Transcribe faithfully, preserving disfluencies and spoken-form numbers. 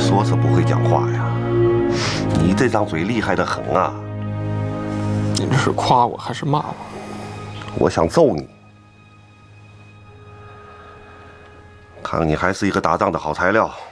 说是不会讲话呀，你这张嘴厉害得很啊！ 您这是夸我还是骂我？ 我想揍你，看你还是一个打仗的好材料。